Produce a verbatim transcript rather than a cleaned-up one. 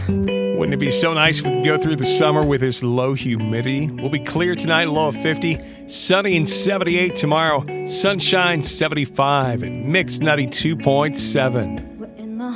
Wouldn't it be so nice if we could go through the summer with this low humidity? We'll be clear tonight, a low of fifty. Sunny and seventy-eight tomorrow. Sunshine seventy-five and Mix ninety-two point seven.